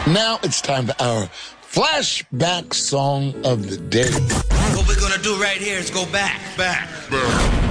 Now it's time for our flashback song of the day. What we're gonna do right here is go back.